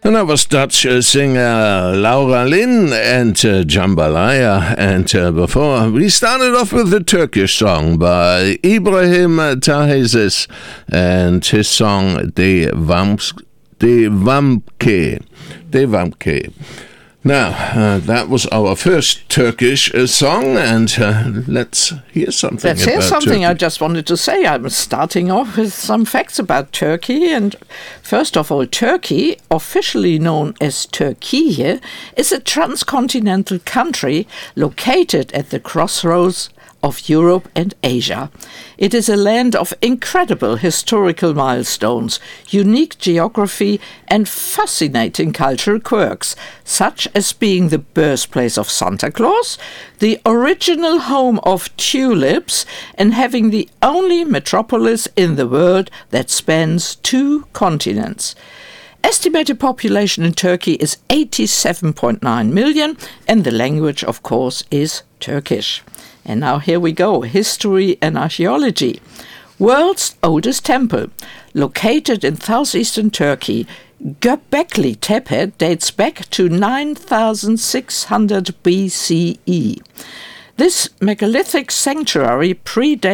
And that was Dutch singer Laura Lynn and Jambalaya. And before, we started off with a Turkish song by Ibrahim Tatlıses and his song Devamke. Now, that was our first Turkish song, and let's hear something Let's hear about something. Turkey. I just wanted to say I'm starting off with some facts about Turkey. And first of all, Turkey, officially known as Turkey, is a transcontinental country located at the crossroads of Europe and Asia. It is a land of incredible historical milestones, unique geography, and fascinating cultural quirks, such as being the birthplace of Santa Claus, the original home of tulips, and having the only metropolis in the world that spans 2 continents. Estimated population in Turkey is 87.9 million, and the language, of course, is Turkish. And now here we go, history and archaeology. World's oldest temple, located in southeastern Turkey, Göbekli Tepe dates back to 9600 BCE. This megalithic sanctuary predates